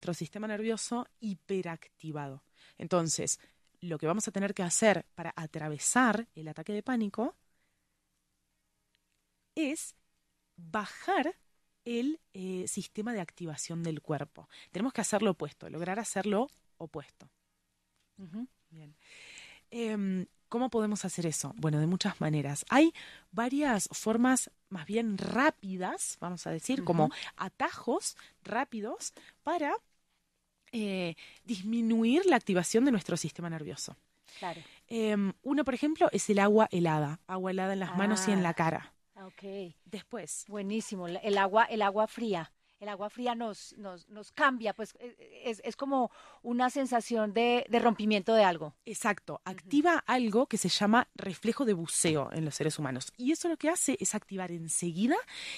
nuestro sistema nervioso hiperactivado. Entonces, lo que vamos a tener que hacer para atravesar el ataque de pánico es bajar el sistema de activación del cuerpo. Tenemos que hacer lo opuesto, lograr hacer lo opuesto. Bien. ¿Cómo podemos hacer eso? Bueno, de muchas maneras. Hay varias formas más bien rápidas, vamos a decir, como atajos rápidos para disminuir la activación de nuestro sistema nervioso. Claro. Uno, por ejemplo, es el agua helada en las manos y en la cara. Ok. Después. Buenísimo. El agua fría. El agua fría nos cambia, pues es como una sensación de rompimiento de algo. Exacto, activa algo que se llama reflejo de buceo en los seres humanos. Y eso lo que hace es activar enseguida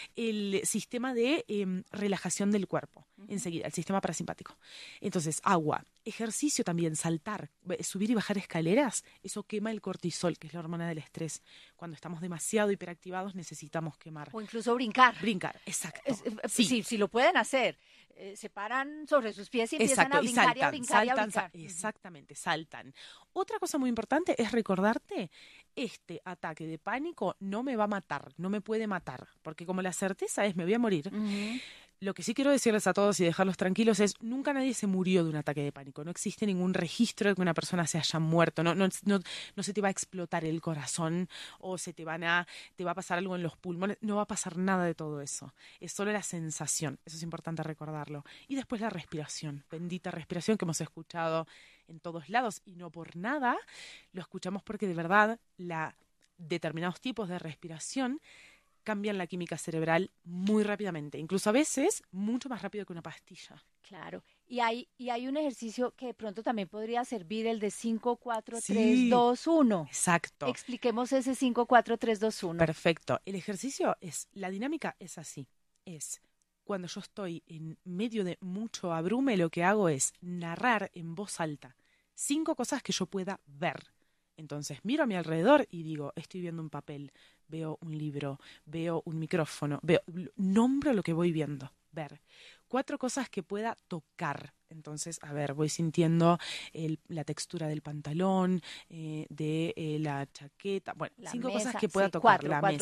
el sistema de relajación del cuerpo, enseguida, el sistema parasimpático. Entonces, agua, ejercicio también, saltar, subir y bajar escaleras, eso quema el cortisol, que es la hormona del estrés. Cuando estamos demasiado hiperactivados necesitamos quemar. O incluso brincar. Brincar, exacto. Sí, lo pueden hacer. Se paran sobre sus pies y empiezan a brincar y a brincar y a brincar. Exactamente, saltan. Otra cosa muy importante es recordarte, este ataque de pánico no me va a matar, no me puede matar, porque como la certeza es me voy a morir, lo que sí quiero decirles a todos y dejarlos tranquilos es, nunca nadie se murió de un ataque de pánico. No existe ningún registro de que una persona se haya muerto. No se te va a explotar el corazón o te va a pasar algo en los pulmones. No va a pasar nada de todo eso. Es solo la sensación. Eso es importante recordarlo. Y después la respiración. Bendita respiración que hemos escuchado en todos lados. Y no por nada lo escuchamos porque de verdad determinados tipos de respiración cambian la química cerebral muy rápidamente, incluso a veces mucho más rápido que una pastilla. Claro, y hay un ejercicio que de pronto también podría servir, el de 5, 4, 3, 2, 1. Exacto. Expliquemos ese 5, 4, 3, 2, 1. Perfecto. El ejercicio la dinámica es así. Cuando yo estoy en medio de mucho abrume, lo que hago es narrar en voz alta 5 cosas que yo pueda ver. Entonces miro a mi alrededor y digo, estoy viendo un papel, veo un libro, veo un micrófono, nombro lo que voy viendo, ver. 4 cosas que pueda tocar. Entonces, voy sintiendo la textura del pantalón, de la chaqueta. Bueno, 5 cosas que pueda tocar.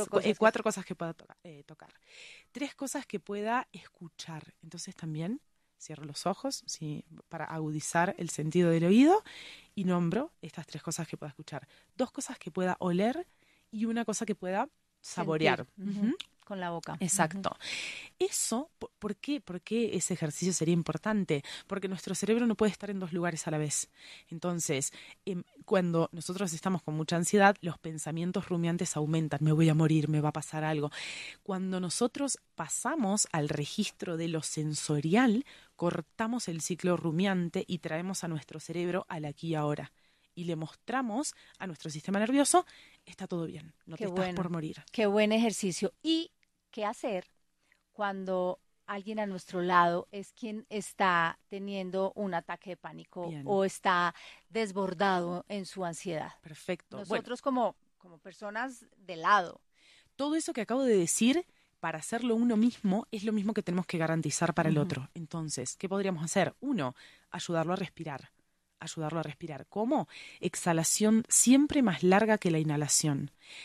4 cosas que pueda tocar. 3 cosas que pueda escuchar. Entonces también cierro los ojos para agudizar el sentido del oído y nombro estas 3 cosas que pueda escuchar. 2 cosas que pueda oler y una cosa que pueda saborear. Con la boca. Exacto. Eso, ¿por qué ese ejercicio sería importante? Porque nuestro cerebro no puede estar en 2 lugares a la vez. Entonces, cuando nosotros estamos con mucha ansiedad, los pensamientos rumiantes aumentan. Me voy a morir, me va a pasar algo. Cuando nosotros pasamos al registro de lo sensorial, cortamos el ciclo rumiante y traemos a nuestro cerebro al aquí y ahora. Y le mostramos a nuestro sistema nervioso, está todo bien, no te estás por morir. Qué buen ejercicio. ¿Y qué hacer cuando alguien a nuestro lado es quien está teniendo un ataque de pánico o está desbordado en su ansiedad? Perfecto. Nosotros como personas de lado. Todo eso que acabo de decir, para hacerlo uno mismo, es lo mismo que tenemos que garantizar para el otro. Entonces, ¿qué podríamos hacer? 1, ayudarlo a respirar. ¿Cómo? Exhalación siempre más larga que la inhalación.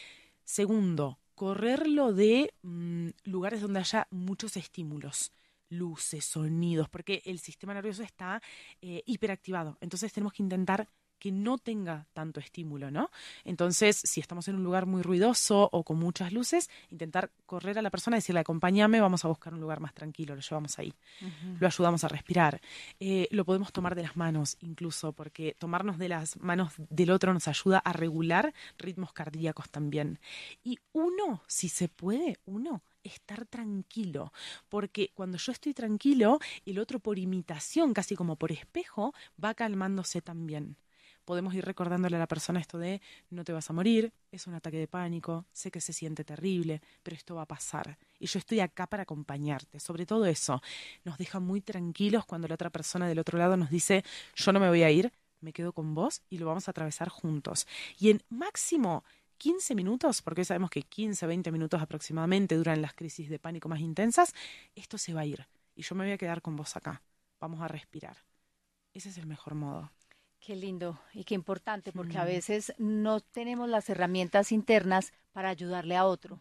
2, correrlo de lugares donde haya muchos estímulos, luces, sonidos, porque el sistema nervioso está hiperactivado. Entonces tenemos que intentar que no tenga tanto estímulo, ¿no? Entonces, si estamos en un lugar muy ruidoso o con muchas luces, intentar correr a la persona y decirle, acompáñame, vamos a buscar un lugar más tranquilo, lo llevamos ahí. Lo ayudamos a respirar. Lo podemos tomar de las manos incluso, porque tomarnos de las manos del otro nos ayuda a regular ritmos cardíacos también. Y si se puede, estar tranquilo, porque cuando yo estoy tranquilo, el otro por imitación, casi como por espejo, va calmándose también. Podemos ir recordándole a la persona esto de no te vas a morir, es un ataque de pánico, sé que se siente terrible, pero esto va a pasar y yo estoy acá para acompañarte. Sobre todo eso, nos deja muy tranquilos cuando la otra persona del otro lado nos dice yo no me voy a ir, me quedo con vos y lo vamos a atravesar juntos. Y en máximo 15 minutos, porque hoy sabemos que 15, 20 minutos aproximadamente duran las crisis de pánico más intensas, esto se va a ir y yo me voy a quedar con vos acá. vamos a respirar. Ese es el mejor modo. Qué lindo y qué importante, porque a veces no tenemos las herramientas internas para ayudarle a otro.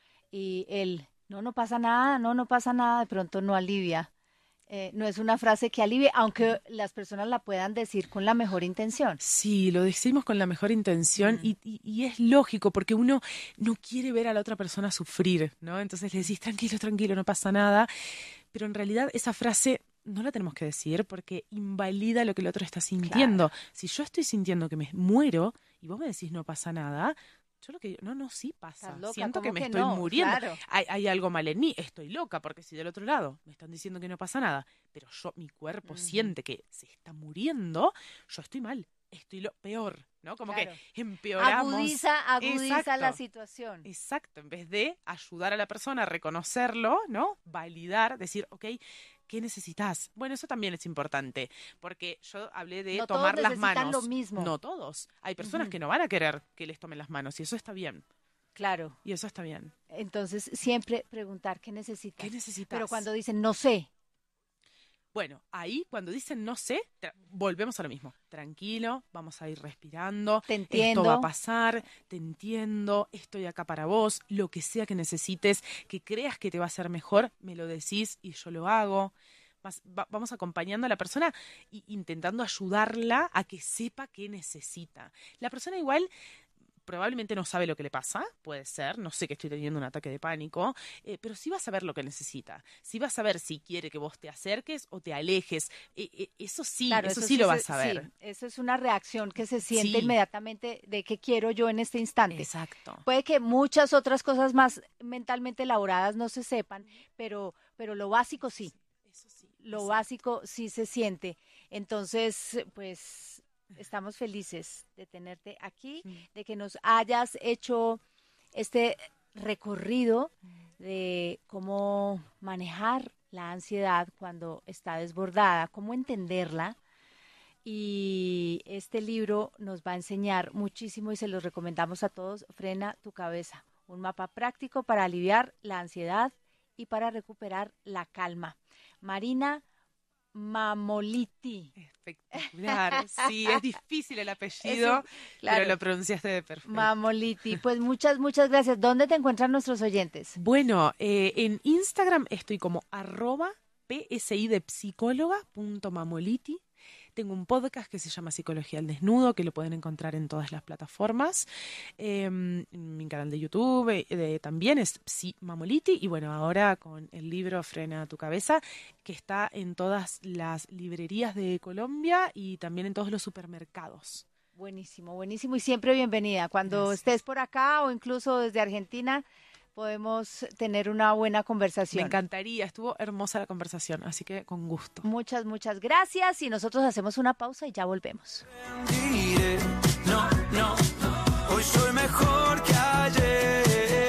Y no pasa nada, no pasa nada, de pronto no alivia. No es una frase que alivie, aunque las personas la puedan decir con la mejor intención. Sí, lo decimos con la mejor intención y es lógico porque uno no quiere ver a la otra persona sufrir, ¿no? Entonces le decís, tranquilo, tranquilo, no pasa nada. Pero en realidad esa frase no la tenemos que decir porque invalida lo que el otro está sintiendo. Claro. Si yo estoy sintiendo que me muero y vos me decís no pasa nada, yo lo que digo, no, sí pasa. Siento que me estoy muriendo. Claro. Hay algo mal en mí, estoy loca, porque si del otro lado me están diciendo que no pasa nada, pero mi cuerpo siente que se está muriendo, yo estoy mal, estoy peor, ¿no? Como que empeoramos. Agudiza la situación. Exacto, en vez de ayudar a la persona a reconocerlo, ¿no? Validar, decir, ok, ¿qué necesitas? Bueno, eso también es importante, porque yo hablé de tomar las manos. Lo mismo. No todos. Hay personas que no van a querer que les tomen las manos y eso está bien. Claro. Y eso está bien. Entonces, siempre preguntar qué necesitas. ¿Qué necesitas? Pero cuando dicen no sé. Bueno, ahí cuando dicen no sé, volvemos a lo mismo. Tranquilo, vamos a ir respirando. Te entiendo. Esto va a pasar, te entiendo, estoy acá para vos. Lo que sea que necesites, que creas que te va a hacer mejor, me lo decís y yo lo hago. Vamos acompañando a la persona e intentando ayudarla a que sepa qué necesita. La persona igual probablemente no sabe lo que le pasa, puede ser, no sé que estoy teniendo un ataque de pánico, pero sí va a saber lo que necesita, sí va a saber si quiere que vos te acerques o te alejes, eso sí, claro, eso sí lo va a saber. Sí, eso es una reacción que se siente inmediatamente de qué quiero yo en este instante. Exacto. Puede que muchas otras cosas más mentalmente elaboradas no se sepan, pero lo básico sí. Eso sí. Lo básico sí se siente. Entonces, pues estamos felices de tenerte aquí, de que nos hayas hecho este recorrido de cómo manejar la ansiedad cuando está desbordada, cómo entenderla. Y este libro nos va a enseñar muchísimo y se los recomendamos a todos. Frena tu cabeza, un mapa práctico para aliviar la ansiedad y para recuperar la calma. Marina Mammoliti. Espectacular, sí, es difícil el apellido, pero lo pronunciaste de perfecto. Mammoliti, pues muchas gracias. ¿Dónde te encuentran nuestros oyentes? Bueno, en Instagram estoy como @psidepsicóloga.mammoliti. Tengo un podcast que se llama Psicología al Desnudo, que lo pueden encontrar en todas las plataformas. Mi canal de YouTube también es Psi Mammoliti. Y bueno, ahora con el libro Frena tu cabeza, que está en todas las librerías de Colombia y también en todos los supermercados. Buenísimo, buenísimo. Y siempre bienvenida. Cuando estés por acá o incluso desde Argentina, podemos tener una buena conversación. Me encantaría, estuvo hermosa la conversación, así que con gusto. Muchas gracias y nosotros hacemos una pausa y ya volvemos. No, hoy soy mejor que ayer.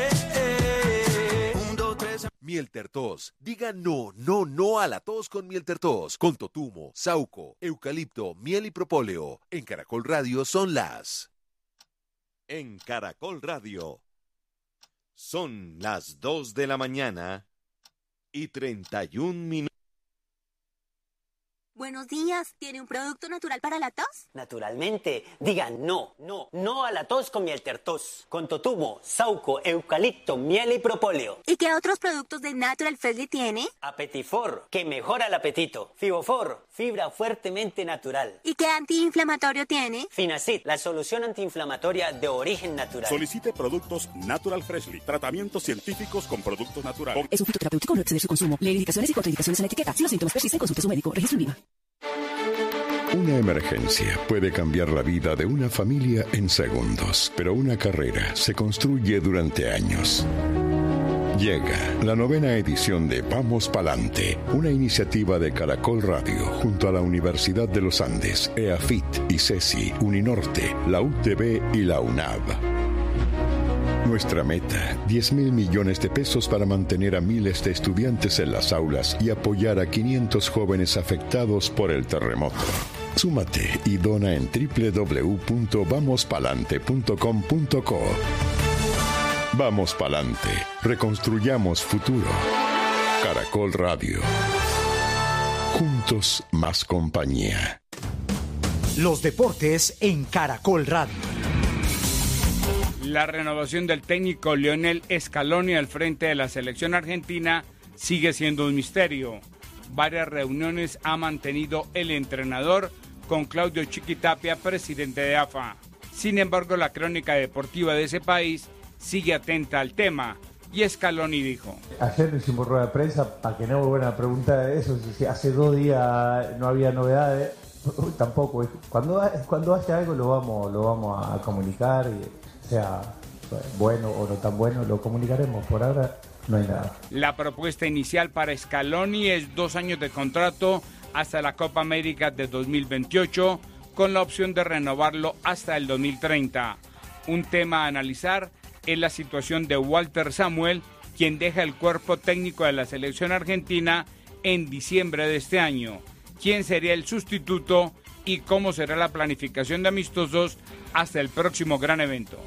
1, 2, 3. Miel Tertos. Diga no a la tos con Miel Tertos. Con totumo, sauco, eucalipto, miel y propóleo. En Caracol Radio son las... En Caracol Radio. Son las 2 de la mañana y 31 minutos. Buenos días, ¿tiene un producto natural para la tos? Naturalmente, diga no a la tos con Miel Tertos. Con totumo, sauco, eucalipto, miel y propóleo. ¿Y qué otros productos de Natural Freshly tiene? Apetifor, que mejora el apetito. Fibofor, fibra fuertemente natural. ¿Y qué antiinflamatorio tiene? Finacid, la solución antiinflamatoria de origen natural. Solicite productos Natural Freshly, tratamientos científicos con productos naturales. Es un fitoterapéutico, no exceder su consumo. Lee indicaciones y contraindicaciones en la etiqueta. Si los síntomas persisten, consulte a su médico. Registro INVIMA. Una emergencia puede cambiar la vida de una familia en segundos, pero una carrera se construye durante años. Llega la 9ª edición de Vamos Palante, una iniciativa de Caracol Radio junto a la Universidad de los Andes, EAFIT, ICESI, Uninorte, la UTB y la UNAV. Nuestra meta, 10.000 millones de pesos para mantener a miles de estudiantes en las aulas y apoyar a 500 jóvenes afectados por el terremoto. Súmate y dona en www.vamospalante.com.co. Vamos Palante, reconstruyamos futuro. Caracol Radio. Juntos juntos más compañía. Los deportes en Caracol Radio. La renovación del técnico Lionel Scaloni al frente de la selección argentina sigue siendo un misterio. Varias reuniones ha mantenido el entrenador con Claudio Chiquitapia, presidente de AFA. Sin embargo, la crónica deportiva de ese país sigue atenta al tema y Scaloni dijo: ayer no hicimos rueda de prensa para que no hubo una pregunta de eso, si hace 2 días no había novedades, tampoco. Cuando haya algo lo vamos a comunicar, y sea bueno o no tan bueno, lo comunicaremos. Por ahora no hay nada. La propuesta inicial para Scaloni es 2 años de contrato hasta la Copa América de 2028, con la opción de renovarlo hasta el 2030. Un tema a analizar es la situación de Walter Samuel, quien deja el cuerpo técnico de la selección argentina en diciembre de este año. ¿Quién sería el sustituto y cómo será la planificación de amistosos hasta el próximo gran evento?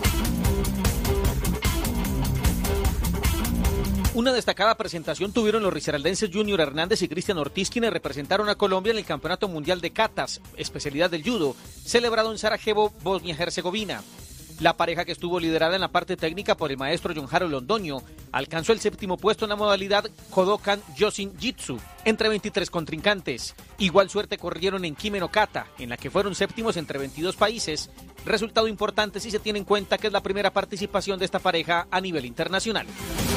Una destacada presentación tuvieron los risaraldenses Junior Hernández y Cristian Ortiz, quienes representaron a Colombia en el Campeonato Mundial de Katas, especialidad del judo, celebrado en Sarajevo, Bosnia-Herzegovina. La pareja, que estuvo liderada en la parte técnica por el maestro John Harold Londoño, alcanzó el 7º puesto en la modalidad Kodokan Yosin Jitsu, entre 23 contrincantes. Igual suerte corrieron en Kime no Kata, en la que fueron 7º entre 22 países, resultado importante si se tiene en cuenta que es la primera participación de esta pareja a nivel internacional.